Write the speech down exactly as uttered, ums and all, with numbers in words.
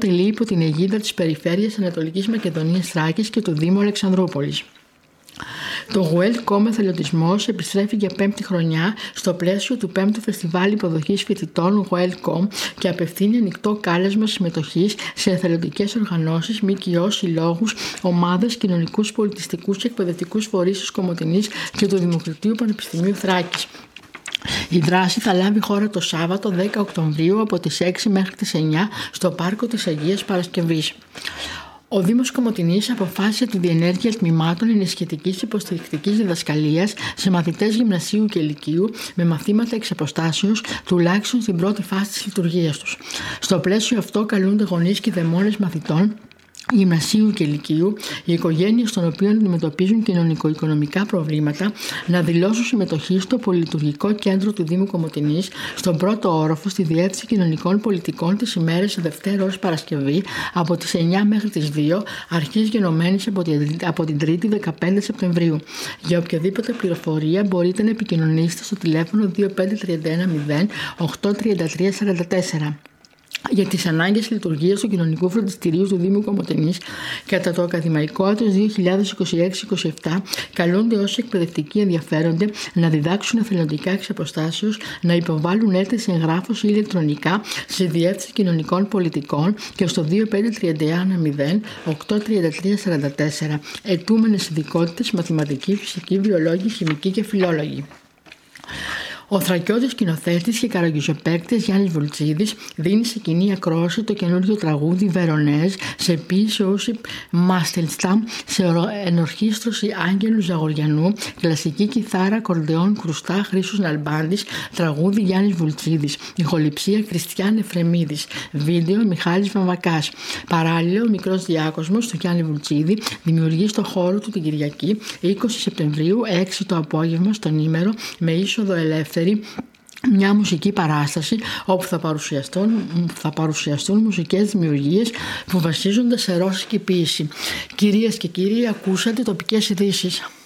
αποτελεί υπό την αιγίδα της Περιφέρειας Ανατολικής Μακεδονίας Θράκης και του Δήμου Αλεξανδρούπολης. Το Welcome Εθελοντισμός επιστρέφει για πέμπτη χρονιά στο πλαίσιο του πέμπτου Φεστιβάλ Υποδοχής Φοιτητών Welcome και απευθύνει ανοιχτό κάλεσμα συμμετοχής σε εθελοντικές οργανώσεις, ΜΚΟ, συλλόγους, ομάδες, κοινωνικούς, πολιτιστικούς και εκπαιδευτικούς φορείς της Κομοτηνής και του Δημοκρατίου Πανεπιστημίου Θράκης. Η δράση θα λάβει χώρα το Σάββατο δέκα Οκτωβρίου από τις έξι μέχρι τις εννιά στο Πάρκο της Αγίας Παρασκευής. Ο Δήμος Κομοτηνής αποφάσισε τη διενέργεια τμήματων ενισχυτικής υποστηρικτικής διδασκαλίας σε μαθητές γυμνασίου και λυκείου με μαθήματα εξ αποστάσεως, τουλάχιστον στην πρώτη φάση της λειτουργίας τους. Στο πλαίσιο αυτό καλούνται γονείς και δαιμόνες μαθητών γυμνασίου και λυκείου, οι οικογένειες των οποίων αντιμετωπίζουν κοινωνικο-οικονομικά προβλήματα, να δηλώσουν συμμετοχή στο πολυλειτουργικό κέντρο του Δήμου Κομοτηνής, στον πρώτο όροφο στη Διεύθυνση Κοινωνικών Πολιτικών τις ημέρες Δευτέρα ως Παρασκευή από τις εννιά μέχρι τις δύο, αρχής γενομένης από την, από την Τρίτη δεκαπέντε Σεπτεμβρίου. Για οποιαδήποτε πληροφορία μπορείτε να επικοινωνήσετε στο τηλέφωνο δύο πέντε τρία ένα μηδέν οκτώ τρία τρία τέσσερα τέσσερα. Για τις ανάγκες λειτουργίας του κοινωνικού φροντιστηρίου του Δήμου Κομοτηνής κατά το ακαδημαϊκό έτος δύο χιλιάδες είκοσι έξι είκοσι επτά καλούνται όσοι εκπαιδευτικοί ενδιαφέρονται να διδάξουν εθελοντικά εξ αποστάσεως, να υποβάλουν αίτηση εγγράφους ηλεκτρονικά στη Διεύθυνση Κοινωνικών Πολιτικών και στο δύο πέντε τρία ένα μηδέν οκτώ τρία τρία τέσσερα τέσσερα. Αιτούμενες ειδικότητες μαθηματική, φυσική, βιολόγη, χημική και φιλόλογη. Ο θρακιώτης σκηνοθέτης και καραγκιόζωπαίκτης Γιάννης Βουλτσίδης δίνει σε κοινή ακρόαση το καινούργιο τραγούδι Βερονέζ σε ποίηση Όσιπ Μάστελσταμ, σε ενορχήστρωση Άγγελου Ζαγοριανού, κλασική κιθάρα, κορντεόν, κρουστά Χρήστος Ναλμπάντης, τραγούδι Γιάννης Βουλτσίδης, ηχοληψία Κριστιαν Εφρεμίδης, βίντεο Μιχάλης Βαμβακάς. Παράλληλα, ο μικρός διάκοσμος του Γιάννη Βουλτσίδη δημιουργεί στο χώρο του την Κυριακή είκοσι Σεπτεμβρίου έξι το απόγευμα στον Ήμερο με είσοδο ελεύθερη μια μουσική παράσταση όπου θα παρουσιαστούν, θα παρουσιαστούν μουσικές δημιουργίες που βασίζονται σε ρώσικη ποίηση. Κυρίες και κύριοι, ακούσατε τοπικές ειδήσεις.